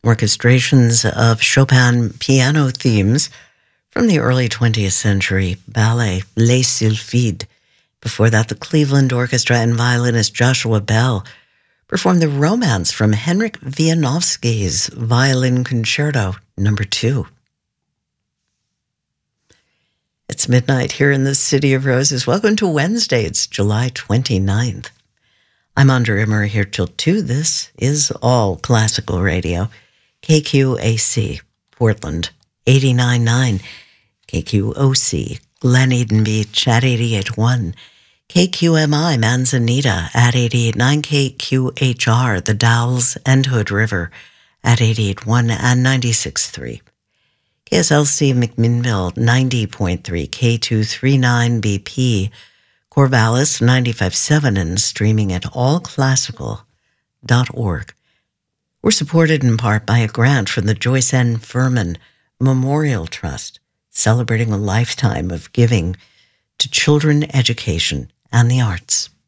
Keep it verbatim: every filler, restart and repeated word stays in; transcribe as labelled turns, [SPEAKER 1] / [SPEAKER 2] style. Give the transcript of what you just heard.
[SPEAKER 1] orchestrations of Chopin piano themes from the early twentieth century ballet Les Sylphides. Before that, the Cleveland Orchestra and violinist Joshua Bell performed the Romance from Henryk Wieniawski's Violin Concerto number two. It's midnight here in the City of Roses. Welcome to Wednesday. It's July twenty-ninth. I'm Andrea Murray here till two. This is all classical radio. K Q A C, Portland, eighty-nine point nine. K Q O C, Glen Eden Beach at eighty-eight point one. K Q M I, Manzanita at eighty-eight point nine. K Q H R, The Dalles and Hood River at eighty-eight point one and ninety-six point three. K S L C McMinnville, ninety point three. K two thirty-nine B P, Corvallis, ninety-five point seven, and streaming at all classical dot org. We're supported in part by a grant from the Joyce N. Furman Memorial Trust, celebrating a lifetime of giving to children, education, and the arts.